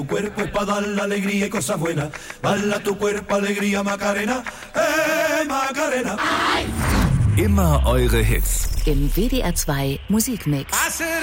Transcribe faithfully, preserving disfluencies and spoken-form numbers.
Tu cuerpo es para dar la alegría y cosas buenas. Bala tu cuerpo, alegría, Macarena. Hey, Macarena. Immer eure Hits. Im W D R zwei Musikmix.